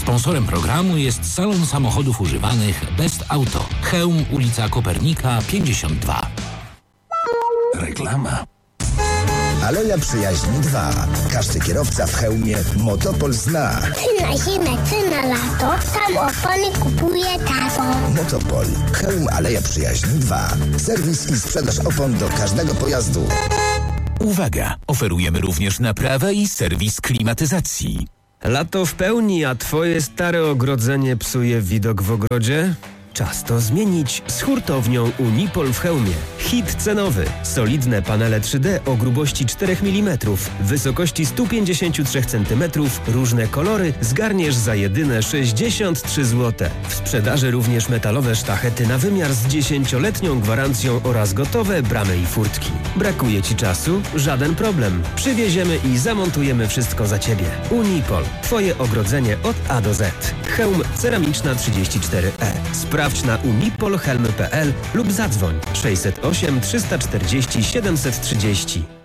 Sponsorem programu jest salon samochodów używanych Best Auto. Chełm, ulica Kopernika 52. Reklama. Aleja Przyjaźni 2. Każdy kierowca w Chełmie Motopol zna. Ty na zimę, ty na lato, tam opony kupuje tato. Motopol. Chełm Aleja Przyjaźni 2. Serwis i sprzedaż opon do każdego pojazdu. Uwaga! Oferujemy również naprawę i serwis klimatyzacji. Lato w pełni, a twoje stare ogrodzenie psuje widok w ogrodzie? Czas to zmienić z hurtownią Unipol w Chełmie. Hit cenowy. Solidne panele 3D o grubości 4 mm, wysokości 153 cm, różne kolory zgarniesz za jedyne 63 zł. W sprzedaży również metalowe sztachety na wymiar z 10-letnią gwarancją oraz gotowe bramy i furtki. Brakuje ci czasu? Żaden problem. Przywieziemy i zamontujemy wszystko za ciebie. Unipol. Twoje ogrodzenie od A do Z. Chełm ceramiczna 34E. Sprawdź na unipolhelm.pl lub zadzwoń 608 340 730.